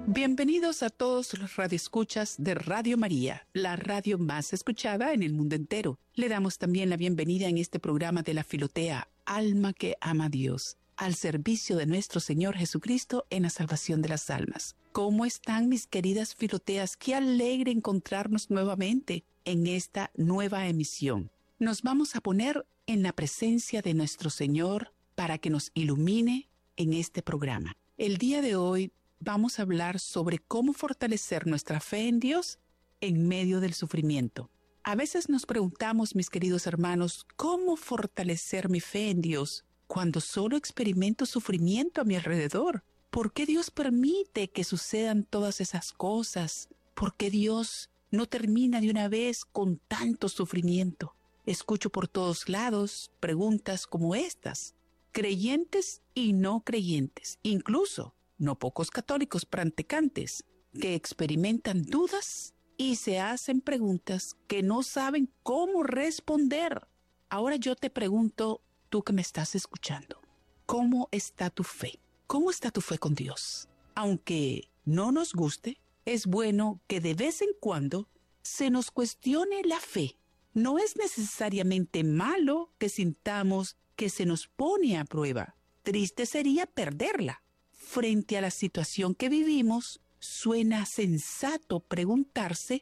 Bienvenidos a todos los radioescuchas de Radio María, la radio más escuchada en el mundo entero. Le damos también la bienvenida en este programa de la Filotea, Alma que ama a Dios, al servicio de nuestro Señor Jesucristo en la salvación de las almas. ¿Cómo están mis queridas Filoteas? Qué alegre encontrarnos nuevamente en esta nueva emisión. Nos vamos a poner en la presencia de nuestro Señor para que nos ilumine en este programa. El día de hoy vamos a hablar sobre cómo fortalecer nuestra fe en Dios en medio del sufrimiento. A veces nos preguntamos, mis queridos hermanos, ¿cómo fortalecer mi fe en Dios cuando solo experimento sufrimiento a mi alrededor? ¿Por qué Dios permite que sucedan todas esas cosas? ¿Por qué Dios no termina de una vez con tanto sufrimiento? Escucho por todos lados preguntas como estas, creyentes y no creyentes, incluso no pocos católicos practicantes que experimentan dudas y se hacen preguntas que no saben cómo responder. Ahora yo te pregunto, tú que me estás escuchando, ¿cómo está tu fe? ¿Cómo está tu fe con Dios? Aunque no nos guste, es bueno que de vez en cuando se nos cuestione la fe. No es necesariamente malo que sintamos que se nos pone a prueba. Triste sería perderla. Frente a la situación que vivimos, suena sensato preguntarse,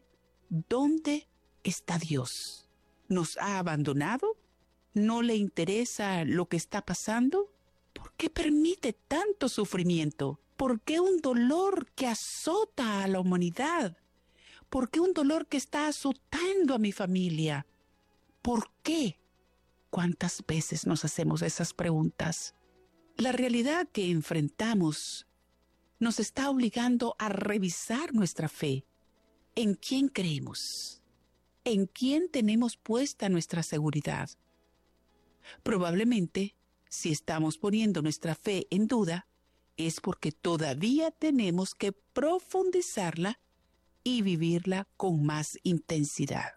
¿dónde está Dios? ¿Nos ha abandonado? ¿No le interesa lo que está pasando? ¿Por qué permite tanto sufrimiento? ¿Por qué un dolor que azota a la humanidad? ¿Por qué un dolor que está azotando a mi familia? ¿Por qué? ¿Cuántas veces nos hacemos esas preguntas? La realidad que enfrentamos nos está obligando a revisar nuestra fe. ¿En quién creemos? ¿En quién tenemos puesta nuestra seguridad? Probablemente, si estamos poniendo nuestra fe en duda, es porque todavía tenemos que profundizarla y vivirla con más intensidad.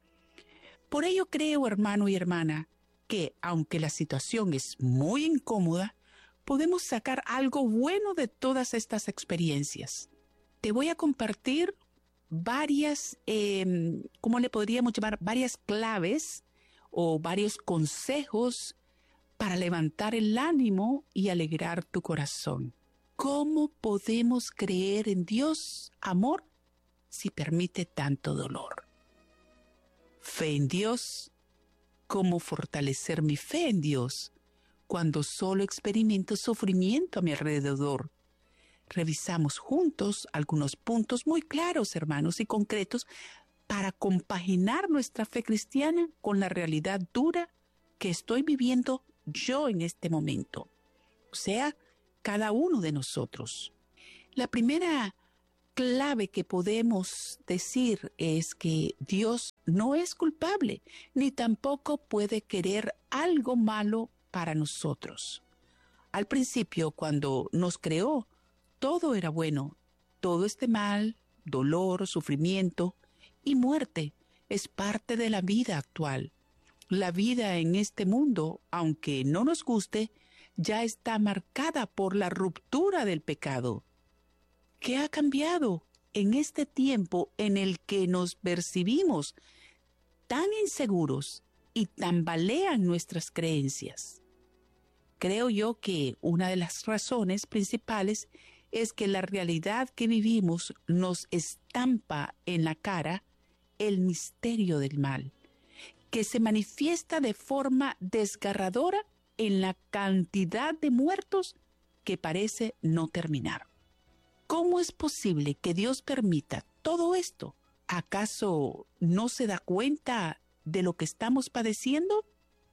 Por ello creo, hermano y hermana, que aunque la situación es muy incómoda, podemos sacar algo bueno de todas estas experiencias. Te voy a compartir varias, ¿cómo le podríamos llamar? Varias claves o varios consejos para levantar el ánimo y alegrar tu corazón. ¿Cómo podemos creer en Dios, amor, si permite tanto dolor? Fe en Dios. ¿Cómo fortalecer mi fe en Dios cuando solo experimento sufrimiento a mi alrededor? Revisamos juntos algunos puntos muy claros, hermanos, y concretos para compaginar nuestra fe cristiana con la realidad dura que estoy viviendo yo en este momento. O sea, cada uno de nosotros. La primera clave que podemos decir es que Dios no es culpable, ni tampoco puede querer algo malo para nosotros. Al principio, cuando nos creó, todo era bueno. Todo este mal, dolor, sufrimiento y muerte es parte de la vida actual. La vida en este mundo, aunque no nos guste, ya está marcada por la ruptura del pecado. ¿Qué ha cambiado en este tiempo en el que nos percibimos tan inseguros y tambalean nuestras creencias? Creo yo que una de las razones principales es que la realidad que vivimos nos estampa en la cara el misterio del mal, que se manifiesta de forma desgarradora en la cantidad de muertos que parece no terminar. ¿Cómo es posible que Dios permita todo esto? ¿Acaso no se da cuenta de lo que estamos padeciendo?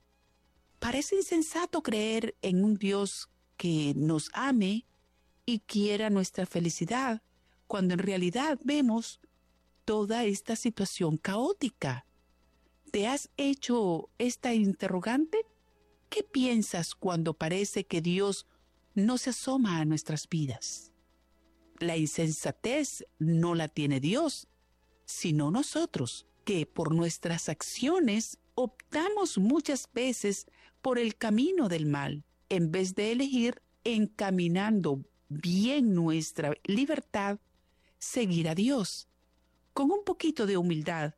Parece insensato creer en un Dios que nos ame y quiera nuestra felicidad, cuando en realidad vemos toda esta situación caótica. ¿Te has hecho esta interrogante? ¿Qué piensas cuando parece que Dios no se asoma a nuestras vidas? La insensatez no la tiene Dios, sino nosotros, que por nuestras acciones optamos muchas veces por el camino del mal, en vez de elegir encaminando bien nuestra libertad, seguir a Dios. Con un poquito de humildad,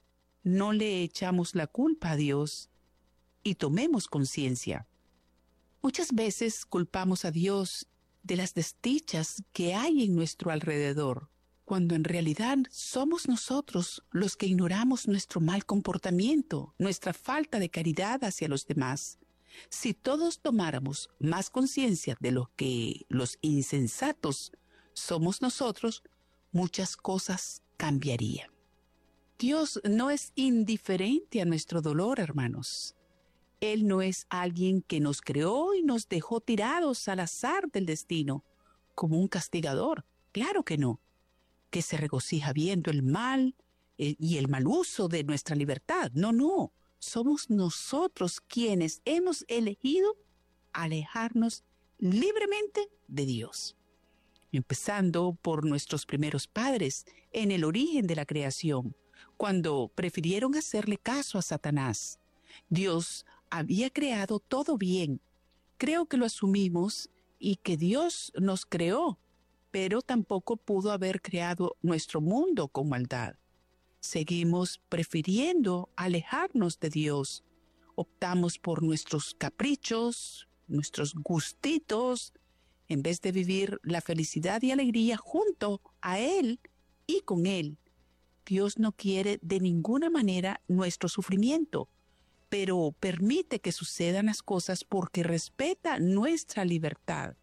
no le echamos la culpa a Dios y tomemos conciencia. Muchas veces culpamos a Dios de las desdichas que hay en nuestro alrededor, cuando en realidad somos nosotros los que ignoramos nuestro mal comportamiento, nuestra falta de caridad hacia los demás. Si todos tomáramos más conciencia de lo que los insensatos somos nosotros, muchas cosas cambiarían. Dios no es indiferente a nuestro dolor, hermanos. Él no es alguien que nos creó y nos dejó tirados al azar del destino, como un castigador. Claro que no. Que se regocija viendo el mal y el mal uso de nuestra libertad. No. Somos nosotros quienes hemos elegido alejarnos libremente de Dios. Empezando por nuestros primeros padres en el origen de la creación, cuando prefirieron hacerle caso a Satanás. Dios había creado todo bien. Creo que lo asumimos y que Dios nos creó, pero tampoco pudo haber creado nuestro mundo con maldad. Seguimos prefiriendo alejarnos de Dios. Optamos por nuestros caprichos, nuestros gustitos, en vez de vivir la felicidad y alegría junto a Él y con Él. Dios no quiere de ninguna manera nuestro sufrimiento, pero permite que sucedan las cosas porque respeta nuestra libertad.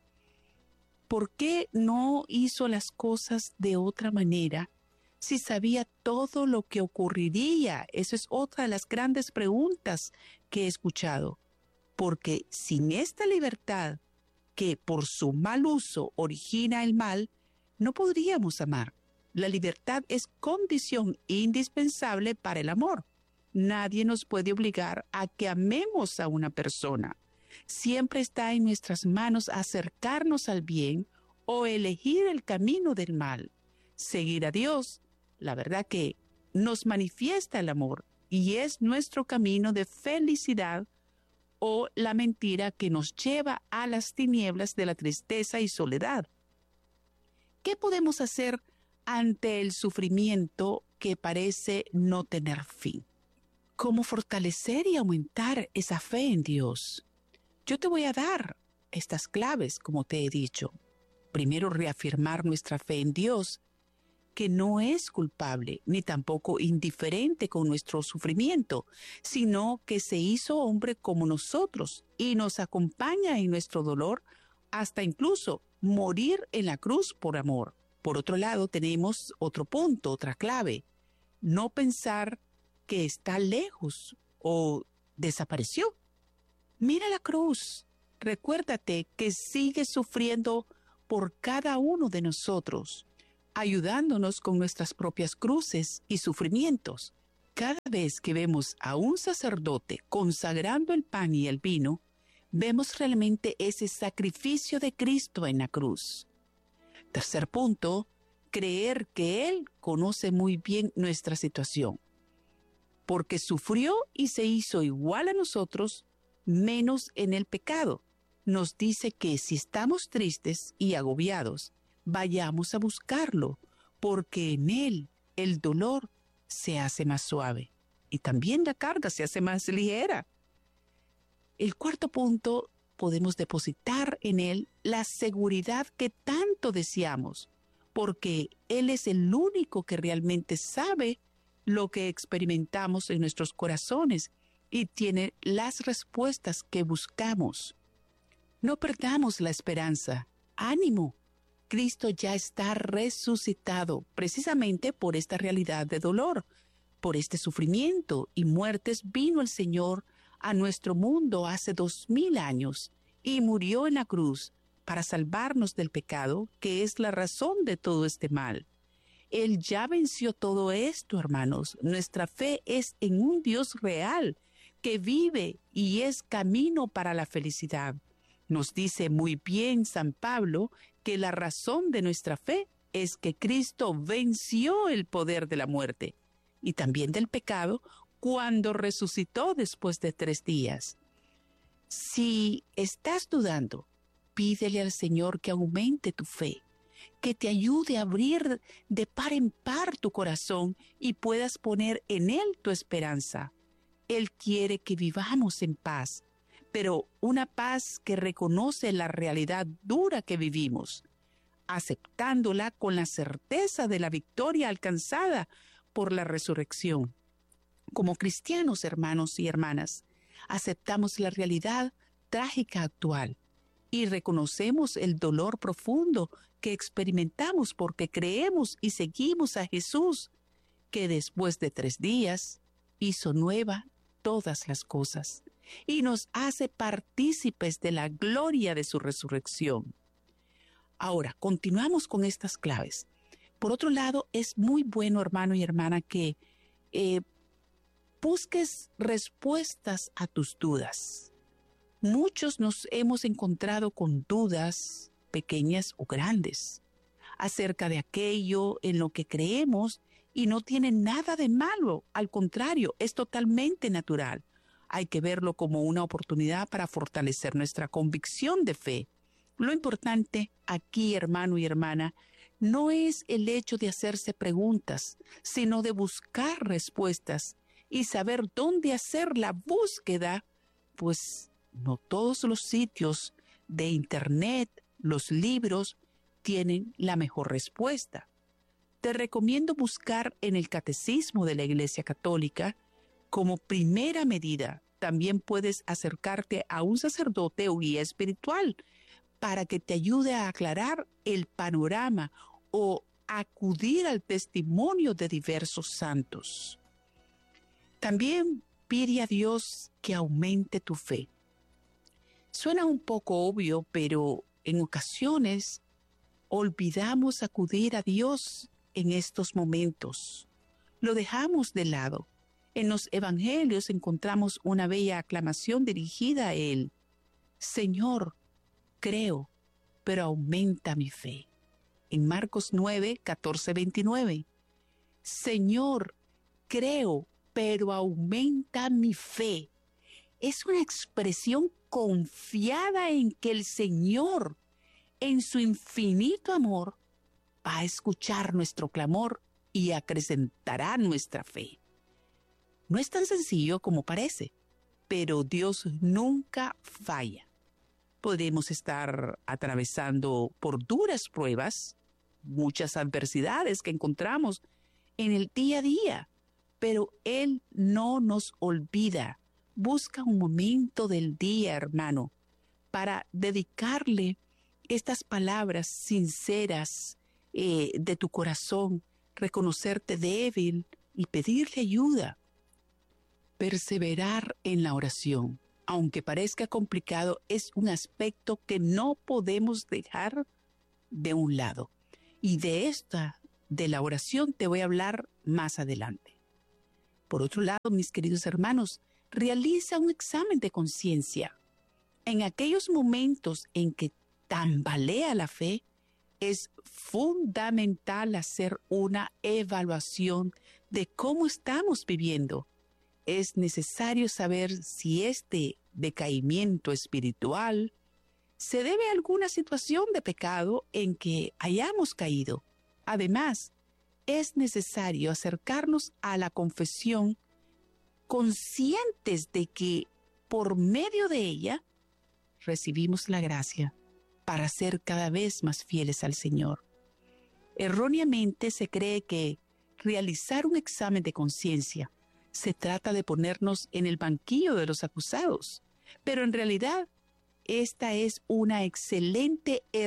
¿Por qué no hizo las cosas de otra manera si sabía todo lo que ocurriría? Esa es otra de las grandes preguntas que he escuchado. Porque sin esta libertad, que por su mal uso origina el mal, no podríamos amar. La libertad es condición indispensable para el amor. Nadie nos puede obligar a que amemos a una persona. Siempre está en nuestras manos acercarnos al bien o elegir el camino del mal. Seguir a Dios, la verdad que nos manifiesta el amor y es nuestro camino de felicidad, o la mentira que nos lleva a las tinieblas de la tristeza y soledad. ¿Qué podemos hacer ante el sufrimiento que parece no tener fin? ¿Cómo fortalecer y aumentar esa fe en Dios? Yo te voy a dar estas claves, como te he dicho. Primero, reafirmar nuestra fe en Dios, que no es culpable ni tampoco indiferente con nuestro sufrimiento, sino que se hizo hombre como nosotros y nos acompaña en nuestro dolor hasta incluso morir en la cruz por amor. Por otro lado, tenemos otro punto, otra clave: no pensar que está lejos o desapareció. Mira la cruz, recuérdate que sigue sufriendo por cada uno de nosotros, ayudándonos con nuestras propias cruces y sufrimientos. Cada vez que vemos a un sacerdote consagrando el pan y el vino, vemos realmente ese sacrificio de Cristo en la cruz. Tercer punto, creer que Él conoce muy bien nuestra situación, porque sufrió y se hizo igual a nosotros, menos en el pecado. Nos dice que si estamos tristes y agobiados, vayamos a buscarlo, porque en Él el dolor se hace más suave y también la carga se hace más ligera. El cuarto punto, podemos depositar en Él la seguridad que tanto deseamos, porque Él es el único que realmente sabe lo que experimentamos en nuestros corazones y tiene las respuestas que buscamos. No perdamos la esperanza. ¡Ánimo! Cristo ya está resucitado precisamente por esta realidad de dolor, por este sufrimiento y muertes. Vino el Señor a nuestro mundo hace 2000 años y murió en la cruz para salvarnos del pecado, que es la razón de todo este mal. Él ya venció todo esto, hermanos. Nuestra fe es en un Dios real que vive y es camino para la felicidad. Nos dice muy bien San Pablo que la razón de nuestra fe es que Cristo venció el poder de la muerte y también del pecado cuando resucitó después de 3 días. Si estás dudando Pídele al Señor que aumente tu fe, que te ayude a abrir de par en par tu corazón y puedas poner en Él tu esperanza. Él quiere que vivamos en paz, pero una paz que reconoce la realidad dura que vivimos, aceptándola con la certeza de la victoria alcanzada por la resurrección. Como cristianos, hermanos y hermanas, aceptamos la realidad trágica actual y reconocemos el dolor profundo que experimentamos porque creemos y seguimos a Jesús, que después de 3 días hizo nueva todas las cosas y nos hace partícipes de la gloria de su resurrección. Ahora, continuamos con estas claves. Por otro lado, es muy bueno, hermano y hermana, que busques respuestas a tus dudas. Muchos nos hemos encontrado con dudas, pequeñas o grandes, acerca de aquello en lo que creemos y no tiene nada de malo. Al contrario, es totalmente natural. Hay que verlo como una oportunidad para fortalecer nuestra convicción de fe. Lo importante aquí, hermano y hermana, no es el hecho de hacerse preguntas, sino de buscar respuestas y saber dónde hacer la búsqueda, pues no todos los sitios de Internet, los libros, tienen la mejor respuesta. Te recomiendo buscar en el Catecismo de la Iglesia Católica como primera medida. También puedes acercarte a un sacerdote o guía espiritual para que te ayude a aclarar el panorama o acudir al testimonio de diversos santos. También pide a Dios que aumente tu fe. Suena un poco obvio, pero en ocasiones olvidamos acudir a Dios en estos momentos. Lo dejamos de lado. En los evangelios encontramos una bella aclamación dirigida a Él. Señor, creo, pero aumenta mi fe. En Marcos 9, 14, 29. Señor, creo, pero aumenta mi fe. Es una expresión confiada en que el Señor, en su infinito amor, va a escuchar nuestro clamor y acrecentará nuestra fe. No es tan sencillo como parece, pero Dios nunca falla. Podemos estar atravesando por duras pruebas, muchas adversidades que encontramos en el día a día, pero Él no nos olvida. Busca un momento del día, hermano, para dedicarle estas palabras sinceras de tu corazón, reconocerte débil y pedirle ayuda. Perseverar en la oración, aunque parezca complicado, es un aspecto que no podemos dejar de un lado. Y de la oración, te voy a hablar más adelante. Por otro lado, mis queridos hermanos, realiza un examen de conciencia. En aquellos momentos en que tambalea la fe, es fundamental hacer una evaluación de cómo estamos viviendo. Es necesario saber si este decaimiento espiritual se debe a alguna situación de pecado en que hayamos caído. Además, es necesario acercarnos a la confesión conscientes de que por medio de ella recibimos la gracia para ser cada vez más fieles al Señor. Erróneamente se cree que realizar un examen de conciencia se trata de ponernos en el banquillo de los acusados, pero en realidad esta es una excelente